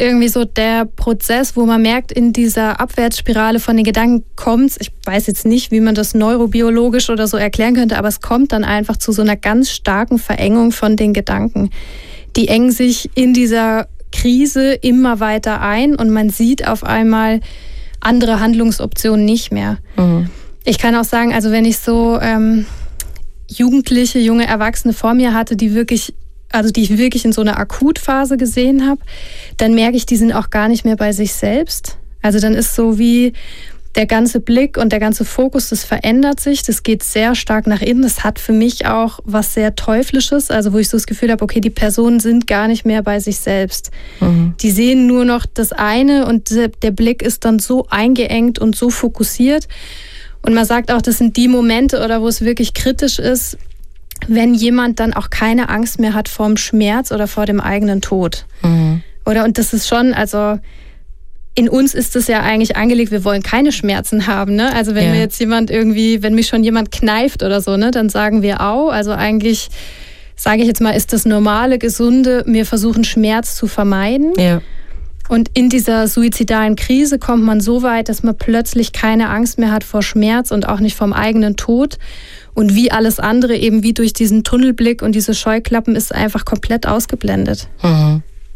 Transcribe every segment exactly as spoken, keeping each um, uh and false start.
irgendwie so der Prozess, wo man merkt, in dieser Abwärtsspirale von den Gedanken kommt, ich weiß jetzt nicht, wie man das neurobiologisch oder so erklären könnte, aber es kommt dann einfach zu so einer ganz starken Verengung von den Gedanken. Die engen sich in dieser Krise immer weiter ein und man sieht auf einmal andere Handlungsoptionen nicht mehr. Mhm. Ich kann auch sagen, also wenn ich so ähm, Jugendliche, junge Erwachsene vor mir hatte, die wirklich also die ich wirklich in so einer Akutphase gesehen habe, dann merke ich, die sind auch gar nicht mehr bei sich selbst. Also dann ist so wie der ganze Blick und der ganze Fokus, das verändert sich, das geht sehr stark nach innen. Das hat für mich auch was sehr Teuflisches, also wo ich so das Gefühl habe, okay, die Personen sind gar nicht mehr bei sich selbst. Mhm. Die sehen nur noch das eine und der Blick ist dann so eingeengt und so fokussiert. Und man sagt auch, das sind die Momente, oder wo es wirklich kritisch ist, wenn jemand dann auch keine Angst mehr hat vor dem Schmerz oder vor dem eigenen Tod. Mhm. Oder, und das ist schon, also in uns ist es ja eigentlich angelegt, wir wollen keine Schmerzen haben, ne? Also wenn ja. mir jetzt jemand irgendwie, wenn mich schon jemand kneift oder so, ne, dann sagen wir au. Also eigentlich, sage ich jetzt mal, ist das normale, gesunde, wir versuchen Schmerz zu vermeiden. Ja. Und in dieser suizidalen Krise kommt man so weit, dass man plötzlich keine Angst mehr hat vor Schmerz und auch nicht vom eigenen Tod. Und wie alles andere, eben wie durch diesen Tunnelblick und diese Scheuklappen, ist einfach komplett ausgeblendet. Mhm.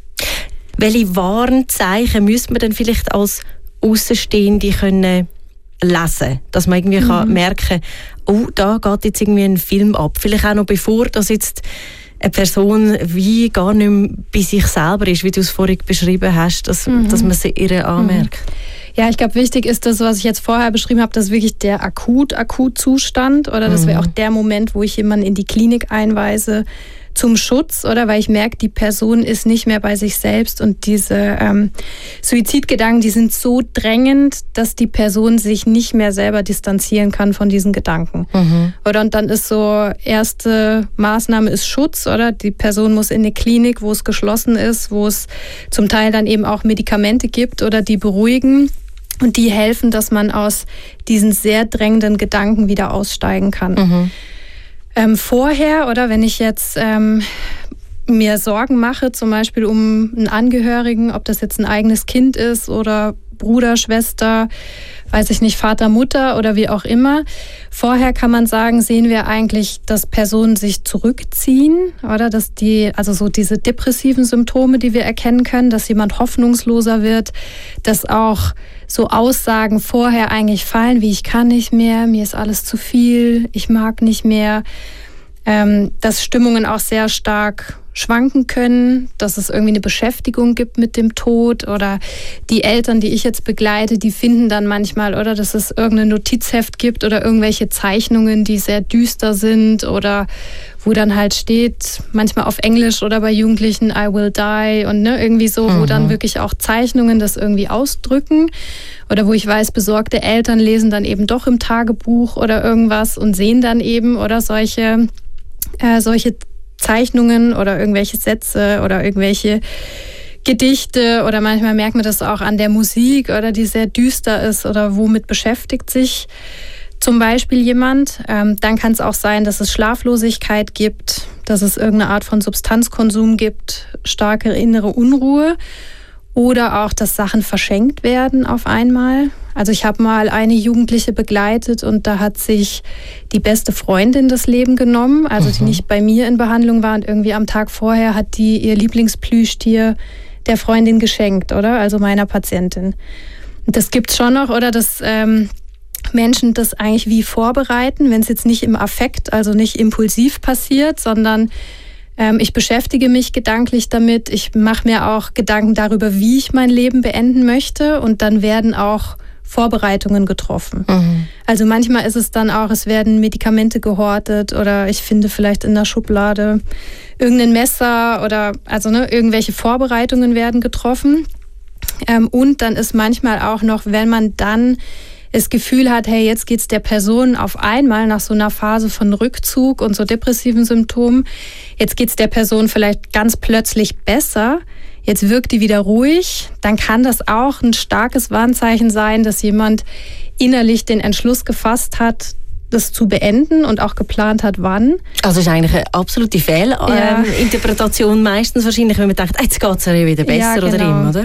Welche Warnzeichen müsste man denn vielleicht als Außenstehende können lesen, dass man irgendwie mhm. kann merken, oh, da geht jetzt irgendwie ein Film ab. Vielleicht auch noch bevor, dass jetzt eine Person wie gar nicht mehr bei sich selber ist, wie du es vorhin beschrieben hast, dass, mhm. dass man sie ihr anmerkt. Mhm. Ja, ich glaube, wichtig ist das, was ich jetzt vorher beschrieben habe, das ist wirklich der Akut-Akut-Zustand, oder das wäre auch der Moment, wo ich jemanden in die Klinik einweise zum Schutz, oder weil ich merke, die Person ist nicht mehr bei sich selbst und diese ähm, Suizidgedanken, die sind so drängend, dass die Person sich nicht mehr selber distanzieren kann von diesen Gedanken. Mhm. Oder und dann ist so, erste Maßnahme ist Schutz, oder die Person muss in eine Klinik, wo es geschlossen ist, wo es zum Teil dann eben auch Medikamente gibt oder die beruhigen. Und die helfen, dass man aus diesen sehr drängenden Gedanken wieder aussteigen kann. Mhm. Ähm, vorher, oder wenn ich jetzt ähm, mir Sorgen mache, zum Beispiel um einen Angehörigen, ob das jetzt ein eigenes Kind ist oder Bruder, Schwester, weiß ich nicht, Vater, Mutter oder wie auch immer. Vorher kann man sagen, sehen wir eigentlich, dass Personen sich zurückziehen, oder dass die, also so diese depressiven Symptome, die wir erkennen können, dass jemand hoffnungsloser wird, dass auch so Aussagen vorher eigentlich fallen, wie ich kann nicht mehr, mir ist alles zu viel, ich mag nicht mehr, ähm, dass Stimmungen auch sehr stark schwanken können, dass es irgendwie eine Beschäftigung gibt mit dem Tod, oder die Eltern, die ich jetzt begleite, die finden dann manchmal, oder dass es irgendein Notizheft gibt oder irgendwelche Zeichnungen, die sehr düster sind, oder wo dann halt steht, manchmal auf Englisch oder bei Jugendlichen, I will die, und ne, irgendwie so, mhm. wo dann wirklich auch Zeichnungen das irgendwie ausdrücken, oder wo ich weiß, besorgte Eltern lesen dann eben doch im Tagebuch oder irgendwas und sehen dann eben, oder solche, äh, solche Zeichnungen oder irgendwelche Sätze oder irgendwelche Gedichte, oder manchmal merkt man das auch an der Musik, oder die sehr düster ist, oder womit beschäftigt sich zum Beispiel jemand. Ähm, dann kann es auch sein, dass es Schlaflosigkeit gibt, dass es irgendeine Art von Substanzkonsum gibt, starke innere Unruhe, oder auch, dass Sachen verschenkt werden auf einmal. Also ich habe mal eine Jugendliche begleitet und da hat sich die beste Freundin das Leben genommen, also mhm. die nicht bei mir in Behandlung war, und irgendwie am Tag vorher hat die ihr Lieblingsplüschtier der Freundin geschenkt, oder? Also meiner Patientin. Und das gibt's schon noch, oder? Dass ähm, Menschen das eigentlich wie vorbereiten, wenn es jetzt nicht im Affekt, also nicht impulsiv passiert, sondern ähm, ich beschäftige mich gedanklich damit. Ich mache mir auch Gedanken darüber, wie ich mein Leben beenden möchte, und dann werden auch Vorbereitungen getroffen. Mhm. Also manchmal ist es dann auch, es werden Medikamente gehortet, oder ich finde vielleicht in der Schublade irgendein Messer, oder also ne, irgendwelche Vorbereitungen werden getroffen. Ähm, und dann ist manchmal auch noch, wenn man dann das Gefühl hat, hey, jetzt geht's der Person auf einmal nach so einer Phase von Rückzug und so depressiven Symptomen, jetzt geht's der Person vielleicht ganz plötzlich besser, jetzt wirkt die wieder ruhig, dann kann das auch ein starkes Warnzeichen sein, dass jemand innerlich den Entschluss gefasst hat, das zu beenden und auch geplant hat, wann. Also ist eigentlich eine absolute Fehlinterpretation ja. meistens wahrscheinlich, wenn man denkt, jetzt geht es ja wieder besser, ja, genau. oder ihm, oder?